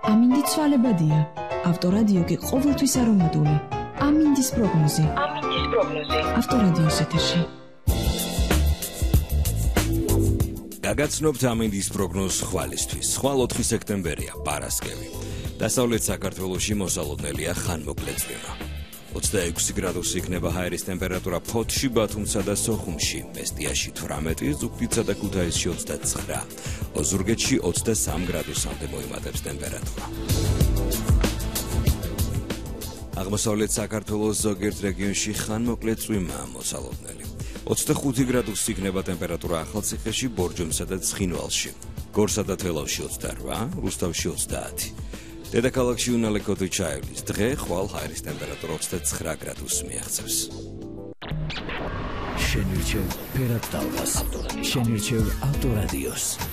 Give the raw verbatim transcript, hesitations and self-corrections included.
ამინდი ცვალებადია. ავტორადიო კი ყოველთვის არომატული. ამინდის პროგნოზი. ამინდის პროგნოზი. ავტორადიოს ეთერში. გაგაცნობთ ამინდის პროგნოზს ხვალისთვის. ხვალ ოთხი სექტემბერია, პარასკევი. დასავლეთ საქართველოში მოსალოდნელია ხანმოკლე წვიმა. ოცდაექვსი გრადუსი იქნება ჰაერის ტემპერატურა ფოთში, ბათუმსა და სოხუმში, მესტიაში თვრამეტი, ზუგდიდსა და ქუთაისში ოცდაცხრა, ოზურგეთში ოცდასამი გრადუსამდე მოიმატებს ტემპერატურა. აღმოსავლეთ საქართველოს ზოგიერთ რეგიონში ხანმოკლე წვიმაა მოსალოდნელი. ოცდახუთი გრადუსი იქნება ტემპერატურა ახალციხეში, ბორჯომსა და ცხინვალში, გორსა და თელავში ოცდარვა, რუსთავში ოცდაათი. დედაქალაქში უნალექოთი ჩაივლის დღე ხვალ ჰაერის ტემპერატურა ოცდაცხრა გრადუსს მიაღწევს. შენირჩევ ფერად დალვას, შენირჩევ ავტორადიოს.